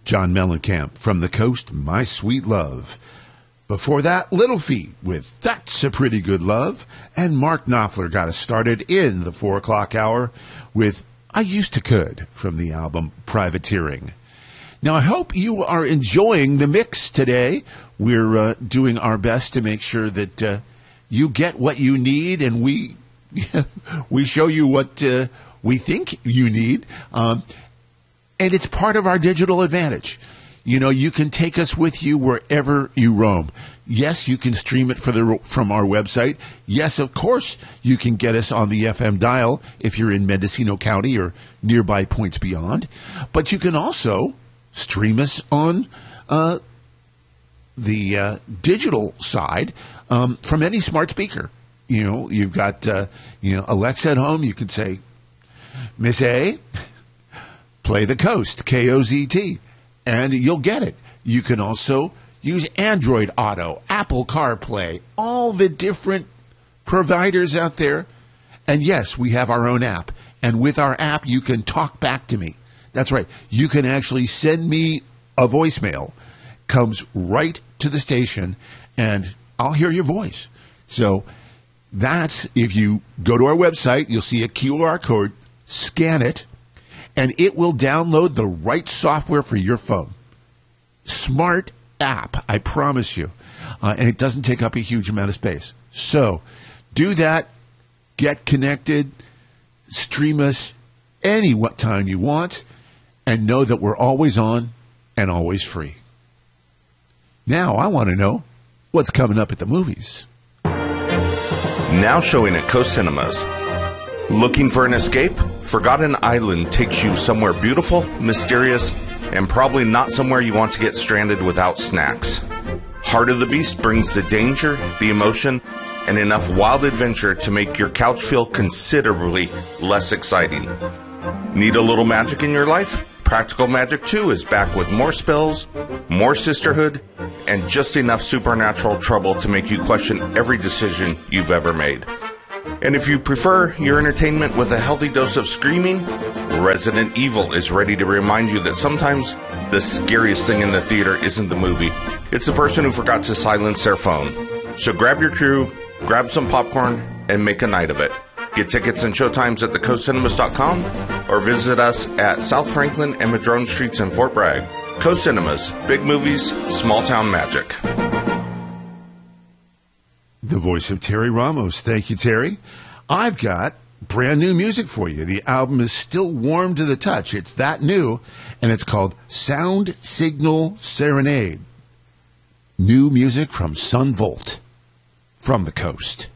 John Mellencamp, From the Coast, My Sweet Love. Before that, Little Feat with That's a Pretty Good Love. And Mark Knopfler got us started in the 4 o'clock hour with I Used to Could from the album Privateering. Now, I hope you are enjoying the mix today. We're doing our best to make sure that you get what you need, and we show you what we think you need. And it's part of our digital advantage. You know, you can take us with you wherever you roam. Yes, you can stream it from our website. Yes, of course, you can get us on the FM dial if you're in Mendocino County or nearby points beyond. But you can also stream us on the digital side from any smart speaker. You know, you've got Alexa at home. You can say, Miss A, play The Coast, K-O-Z-T. And you'll get it. You can also use Android Auto, Apple CarPlay, all the different providers out there. And yes, we have our own app. And with our app, you can talk back to me. That's right. You can actually send me a voicemail. Comes right to the station, and I'll hear your voice. So that's, if you go to our website, you'll see a QR code, scan it, and it will download the right software for your phone. Smart app, I promise you. And it doesn't take up a huge amount of space. So do that. Get connected. Stream us any time you want. And know that we're always on and always free. Now I want to know what's coming up at the movies. Now showing at Coast Cinemas. Looking for an escape? Forgotten Island takes you somewhere beautiful, mysterious, and probably not somewhere you want to get stranded without snacks. Heart of the Beast brings the danger, the emotion, and enough wild adventure to make your couch feel considerably less exciting. Need a little magic in your life? Practical Magic 2 is back with more spells, more sisterhood, and just enough supernatural trouble to make you question every decision you've ever made. And if you prefer your entertainment with a healthy dose of screaming, Resident Evil is ready to remind you that sometimes the scariest thing in the theater isn't the movie. It's the person who forgot to silence their phone. So grab your crew, grab some popcorn, and make a night of it. Get tickets and showtimes at thecoastcinemas.com or visit us at South Franklin and Madrone Streets in Fort Bragg. Coast Cinemas, big movies, small town magic. The voice of Terry Ramos. Thank you, Terry. I've got brand new music for you. The album is still warm to the touch. It's that new, and it's called Sound Signal Serenade. New music from Sun Volt, from the coast.